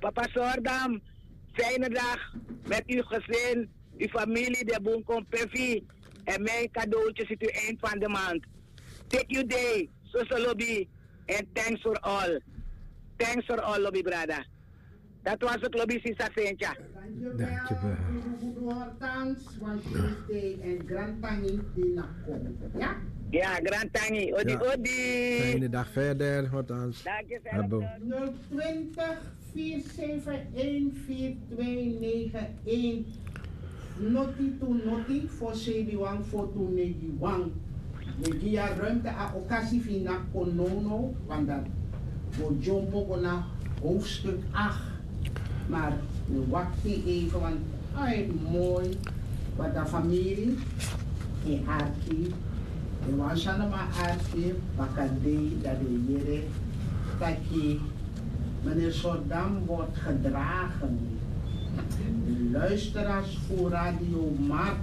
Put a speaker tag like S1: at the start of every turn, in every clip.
S1: Papa Sordam, fijne dag met uw gezin, uw familie, de Boenkom Pevi. En mijn cadeautje zit u eind van de maand. Take your day, Soso Lobby. En thanks for all. Thanks for all, Lobby Brada. Dat was het, Lobby Sisa Sentja.
S2: Dankjewel. En Grantangi die nakkomt. Ja? Ja, Grantangi. Odi, odi.
S3: Fijne dag verder. Hortans.
S1: Dank je wel.
S2: 020 471 4291. Noti to noti voor Sebiwang voor toen Negiwang. Negia ruimte a occasie vina konono, want dat wordt jompo na hoofdstuk 8. Maar nu wacht even, want hij mooi wat de familie in Arki. De wansana ma Arki, bakande dat de jere taki meneer Sordam wordt gedragen. De luisteraars voor Radio Mart.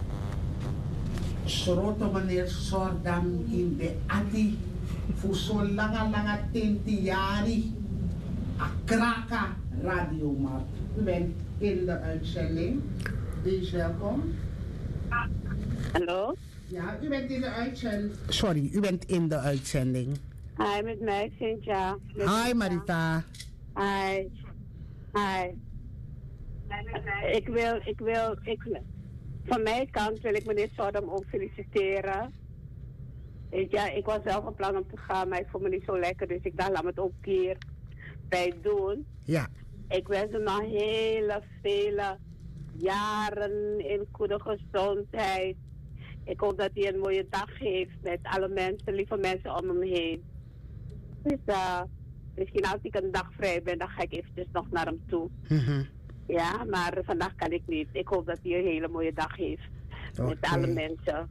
S2: Schroto meneer Sordam in de Adi. Voor zo'n lange tentiari. Akraka Radio Mart. U bent in de uitzending. Wees welkom.
S4: Hallo?
S2: Ja, u bent in de uitzending. Sorry, u bent in de uitzending.
S4: Hi, met mij, Cynthia.
S2: Hi, Marita.
S4: Hi. Hi. Van mijn kant wil ik meneer Sodom ook feliciteren. Ja, ik was zelf van plan om te gaan, maar ik voel me niet zo lekker, dus ik dacht, laat me het ook een keer bij doen.
S2: Ja.
S4: Ik wens hem nog vele jaren in goede gezondheid. Ik hoop dat hij een mooie dag heeft met alle mensen, lieve mensen om hem heen. Dus misschien als ik een dag vrij ben, dan ga ik eventjes nog naar hem toe.
S2: Mm-hmm.
S4: Ja, maar vandaag kan ik niet. Ik hoop dat hij een hele mooie dag heeft. Okay. Met alle mensen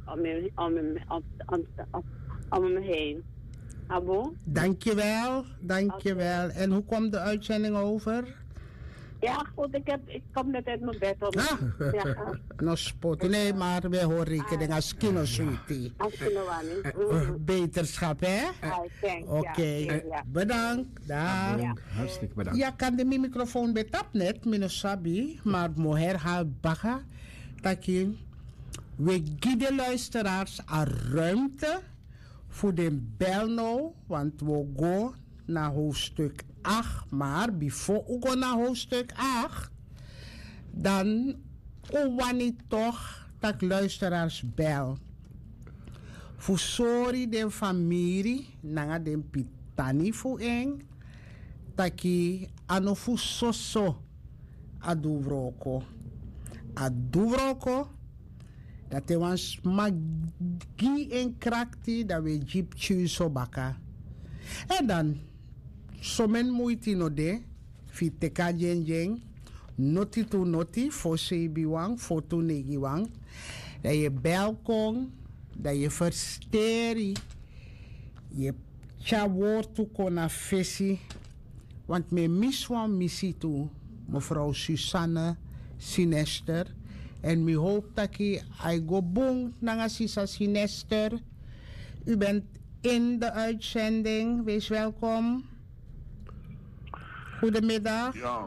S4: om hem heen. Abo?
S2: Dankjewel. En hoe komt de uitzending over?
S4: Ja, goed, ik kom net uit mijn bed om. Ja.
S2: Nog spot. Nee, maar we horen rekening als kinosuiti. Beterschap, hè? Oké. Bedankt. Dag.
S3: Hartstikke bedankt.
S2: Ja, kan de microfoon betap net, meneer Sabi, maar moher haal baga. Takin, we gieden luisteraars aan ruimte voor de bel nou, want we gaan naar hoofdstuk 8, maar before we gaan naar hoofdstuk 8, dan wanneer toch dat luisteraars bel. Voor sorry de familie, nanga de pitani voor eng, taki ano voor soso aduvroko. Aduvroko, dat er was magi en krakti dat we jeep chuso baka. En dan somen moeite no de fiteka jeng noti to noti for sebiwang for to negiwang dat je belkong dat je versteri je chawoord to kona fesi want me miswan missie toe mevrouw Susanne Sinester en me hoop dat je ai go bong nanga sisa Sinester. U bent in de uitzending, wees welkom. Goedemiddag.
S5: Ja,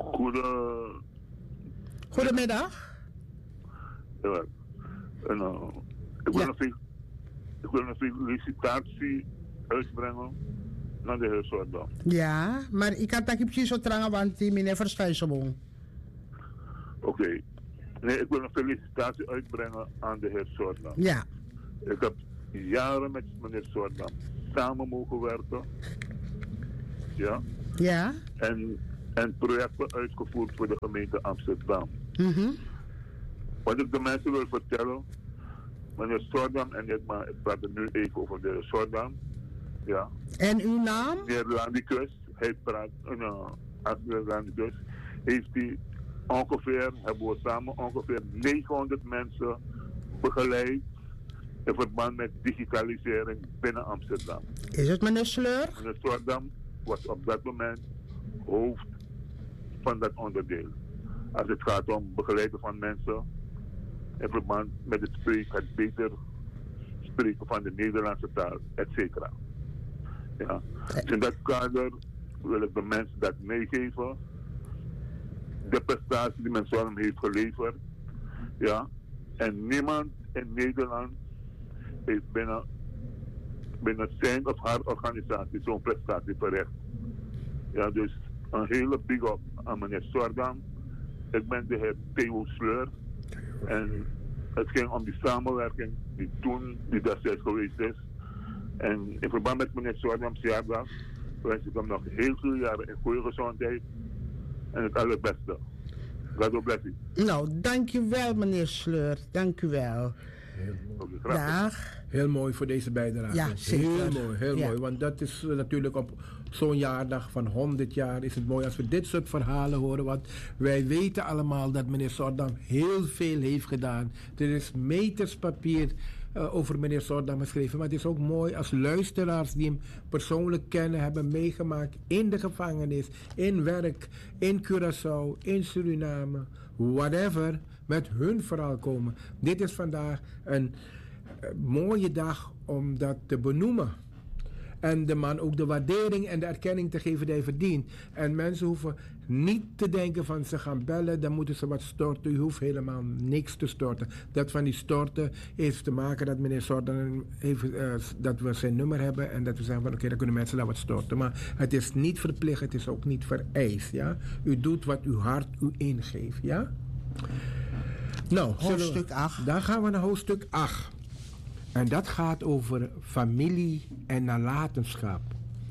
S2: Goedemiddag.
S5: Ja, en, ik wil een felicitatie uitbrengen naar de heer Sordam.
S2: Ja, maar ik had dat precies zo trangen, want die meneer verstaat zo bon.
S5: Oké. Nee, ik wil een felicitatie uitbrengen aan de heer Sordam.
S2: Ja.
S5: Ik heb jaren met meneer Sordam samen mogen werken. Ja.
S2: Ja.
S5: En projecten uitgevoerd voor de gemeente Amsterdam.
S2: Mm-hmm.
S5: Wat ik de mensen wil vertellen, meneer Sordam en ik praat nu even over de heer Sordam. Ja.
S2: En uw naam?
S5: Meneer Landicus, hij praat, als meneer Landicus, heeft hij hebben we samen ongeveer 900 mensen begeleid in verband met digitalisering binnen Amsterdam.
S2: Is het meneer Sleur?
S5: Meneer Sordam was op dat moment hoofd van dat onderdeel. Als het gaat om begeleiden van mensen in verband met het beter spreken van de Nederlandse taal, etc. Ja. Dus in dat kader wil ik de mensen dat meegeven. de prestatie die meneer Sordam heeft geleverd. Ja. En niemand in Nederland heeft binnen zijn of haar organisatie zo'n prestatie verricht. Ja, dus een hele big up aan meneer Sordam. Ik ben de heer Theo Sleur. En het ging om die samenwerking die destijds geweest is. En in verband met meneer Sordam's jaardag wens ik hem nog heel veel jaren in goede gezondheid en het allerbeste. God bless you.
S2: Nou, dankjewel meneer Sleur. Dankjewel. Dag.
S3: Heel mooi voor deze bijdrage.
S2: Ja, zeker.
S3: Heel mooi. Want dat is natuurlijk op zo'n jaardag van 100 jaar is het mooi als we dit soort verhalen horen. Want wij weten allemaal dat meneer Sordam heel veel heeft gedaan. Er is meterspapier over meneer Sordam geschreven. Maar het is ook mooi als luisteraars die hem persoonlijk kennen, hebben meegemaakt in de gevangenis, in werk, in Curaçao, in Suriname, whatever, met hun verhaal komen. Dit is vandaag een mooie dag om dat te benoemen. En de man ook de waardering en de erkenning te geven die hij verdient. En mensen hoeven niet te denken van ze gaan bellen, dan moeten ze wat storten. U hoeft helemaal niks te storten. Dat van die storten heeft te maken dat meneer Sordam dat we zijn nummer hebben en dat we zeggen van oké, dan kunnen mensen daar wat storten. Maar het is niet verplicht, het is ook niet vereist. Ja? U doet wat uw hart u ingeeft. Ja? Nou,
S2: hoofdstuk 8.
S3: Dan gaan we naar hoofdstuk 8. En dat gaat over familie en nalatenschap.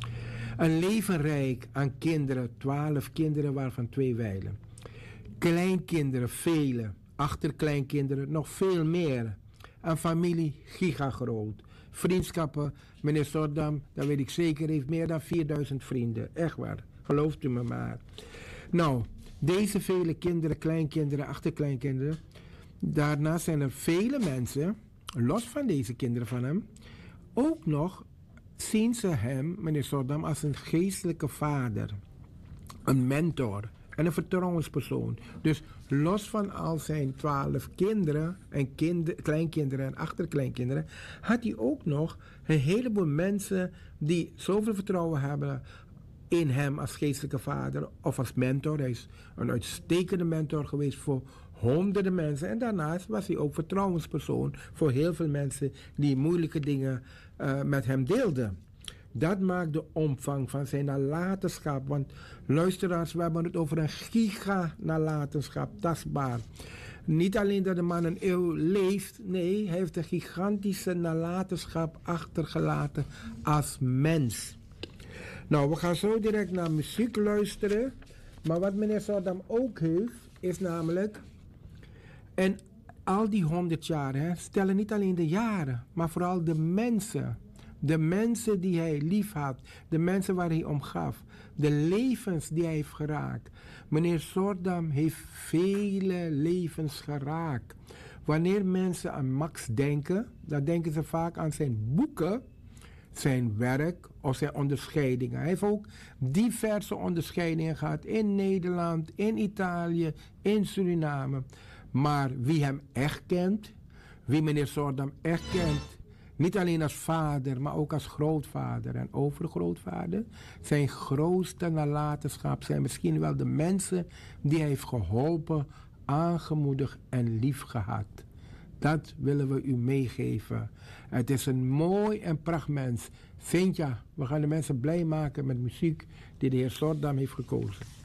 S3: Een leven rijk aan kinderen, 12 kinderen waarvan 2 wijlen. Kleinkinderen, vele. Achterkleinkinderen, nog veel meer. Een familie gigagroot. Vriendschappen, meneer Sordam, dat weet ik zeker, heeft meer dan 4000 vrienden. Echt waar, gelooft u me maar. Nou, deze vele kinderen, kleinkinderen, achterkleinkinderen. Daarnaast zijn er vele mensen, los van deze kinderen van hem, ook nog zien ze hem, meneer Sordam, als een geestelijke vader, een mentor en een vertrouwenspersoon. Dus los van al zijn 12 kinderen en kleinkinderen en achterkleinkinderen, had hij ook nog een heleboel mensen die zoveel vertrouwen hebben in hem als geestelijke vader of als mentor. Hij is een uitstekende mentor geweest voor honderden mensen. En daarnaast was hij ook vertrouwenspersoon voor heel veel mensen die moeilijke dingen met hem deelden. Dat maakt de omvang van zijn nalatenschap. Want luisteraars, we hebben het over een giga-nalatenschap, tastbaar. Niet alleen dat de man een eeuw leeft, nee, hij heeft een gigantische nalatenschap achtergelaten als mens. Nou, we gaan zo direct naar muziek luisteren. Maar wat meneer Sordam ook heeft, is namelijk, en al die 100 jaar stellen niet alleen de jaren, maar vooral de mensen. De mensen die hij lief had, de mensen waar hij om gaf, de levens die hij heeft geraakt. Meneer Sordam heeft vele levens geraakt. Wanneer mensen aan Max denken, dan denken ze vaak aan zijn boeken, zijn werk of zijn onderscheidingen. Hij heeft ook diverse onderscheidingen gehad in Nederland, in Italië, in Suriname. Maar wie hem echt kent, wie meneer Sordam echt kent, niet alleen als vader, maar ook als grootvader en overgrootvader, zijn grootste nalatenschap zijn misschien wel de mensen die hij heeft geholpen, aangemoedigd en lief gehad. Dat willen we u meegeven. Het is een mooi en prachtmens. Cynthia, we gaan de mensen blij maken met muziek die de heer Sordam heeft gekozen.